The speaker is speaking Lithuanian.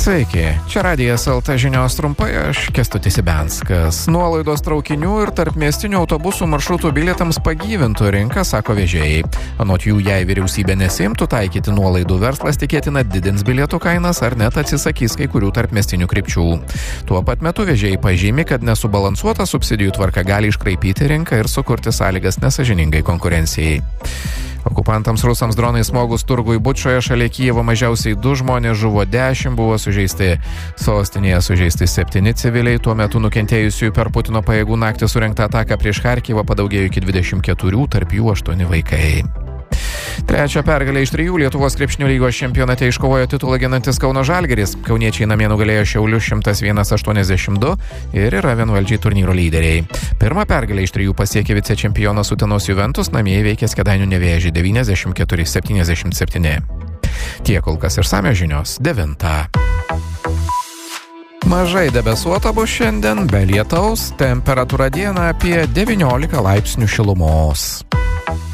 Sveiki, čia Radijas LT žinios trumpai, aš Kęstutis Ibenskas. Nuolaidos traukinių ir tarpmiestinių autobusų maršrutų bilietams pagyvintų rinką, sako vežėjai. Anot jų, jei vyriausybė nesimtų taikyti nuolaidų, verslas tikėtina didins bilietų kainas ar net atsisakys kai kurių tarpmiestinių krypčių. Tuo pat metu vežėjai pažymi, kad nesubalansuota subsidijų tvarka gali iškraipyti rinką ir sukurti sąlygas nesąžiningai konkurencijai. Okupantams rusams dronai smogus turgui Bučoje šalia Kijevo mažiausiai 2 žmonės žuvo, 10 buvo sužeisti. Sostinėje sužeisti 7 civiliai, tuo metu nukentėjusiųjų per Putino pajėgų naktį surengtą ataką prieš Charkivą padaugėjo iki 24, tarp jų 8 vaikai. Trečią pergalę iš 3 Lietuvos krepšinio lygos čempionate iškovojo titulą ginantis Kauno Žalgiris. Kauniečiai namie nugalėjo Šiaulius 101-82 ir yra vienvaldžiai turnyro lyderiai. Pirmą pergalę iš 3 pasiekė vicečempionas Utenos Juventus, namie įveikęs Kėdainių Nevėžį 94-77. Tiek kol kas išsamios žinios 9. Mažai debesuota bus šiandien, be lietaus, temperatūra dieną apie 19 laipsnių šilumos.